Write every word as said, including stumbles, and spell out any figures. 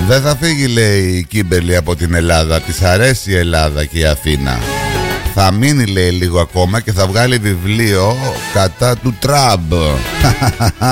Δεν θα φύγει, λέει η Κίμπερλι, από την Ελλάδα. Της αρέσει η Ελλάδα και η Αθήνα. Θα μείνει, λέει, λίγο ακόμα και θα βγάλει βιβλίο κατά του Τραμπ.